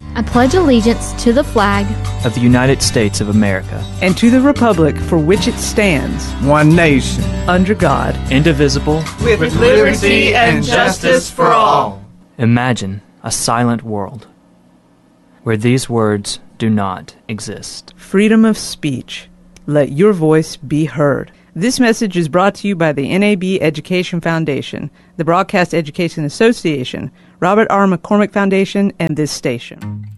I pledge allegiance to the flag of the United States of America and to the republic for which it stands, one nation, under God, indivisible, with liberty and justice for all. Imagine a silent world where these words do not exist. Freedom of speech. Let your voice be heard. This message is brought to you by the NAB Education Foundation, the Broadcast Education Association, Robert R. McCormick Foundation, and this station.